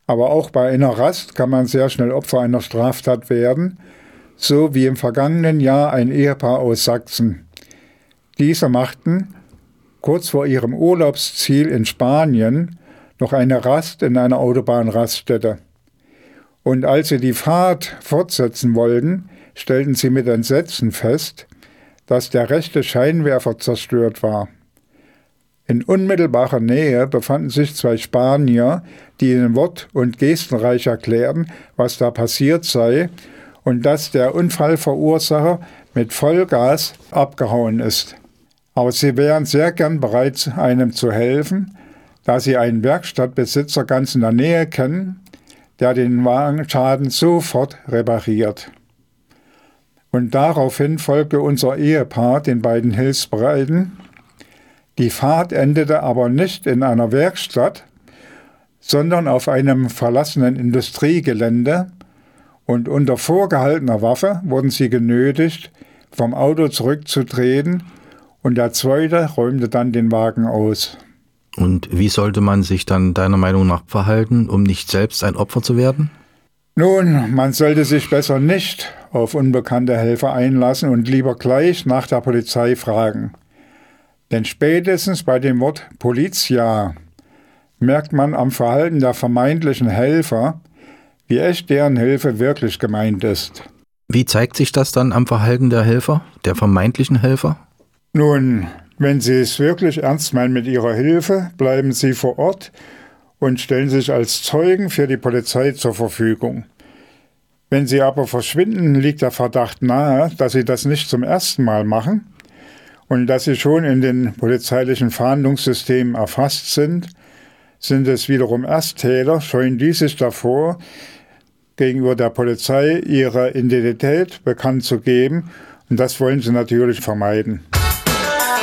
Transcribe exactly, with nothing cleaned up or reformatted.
Aber auch bei einer Rast kann man sehr schnell Opfer einer Straftat werden, so wie im vergangenen Jahr ein Ehepaar aus Sachsen. Diese machten kurz vor ihrem Urlaubsziel in Spanien noch eine Rast in einer Autobahnraststätte. Und als sie die Fahrt fortsetzen wollten, stellten sie mit Entsetzen fest, dass der rechte Scheinwerfer zerstört war. In unmittelbarer Nähe befanden sich zwei Spanier, die in Wort- und Gestenreich erklärten, was da passiert sei und dass der Unfallverursacher mit Vollgas abgehauen ist. Aber sie wären sehr gern bereit, einem zu helfen, da sie einen Werkstattbesitzer ganz in der Nähe kennen, der den Wagenschaden sofort repariert. Und daraufhin folgte unser Ehepaar den beiden Hilfsbereiten. Die Fahrt endete aber nicht in einer Werkstatt, sondern auf einem verlassenen Industriegelände, und unter vorgehaltener Waffe wurden sie genötigt, vom Auto zurückzutreten, und der Zweite räumte dann den Wagen aus. Und wie sollte man sich dann deiner Meinung nach verhalten, um nicht selbst ein Opfer zu werden? Nun, man sollte sich besser nicht auf unbekannte Helfer einlassen und lieber gleich nach der Polizei fragen. Denn spätestens bei dem Wort Polizia merkt man am Verhalten der vermeintlichen Helfer, wie echt deren Hilfe wirklich gemeint ist. Wie zeigt sich das dann am Verhalten der Helfer, der vermeintlichen Helfer? Nun, wenn sie es wirklich ernst meinen mit ihrer Hilfe, bleiben sie vor Ort und stellen sich als Zeugen für die Polizei zur Verfügung. Wenn sie aber verschwinden, liegt der Verdacht nahe, dass sie das nicht zum ersten Mal machen und dass sie schon in den polizeilichen Fahndungssystemen erfasst sind. Sind es wiederum Ersttäter, scheuen die sich davor, gegenüber der Polizei ihre Identität bekannt zu geben, und das wollen sie natürlich vermeiden.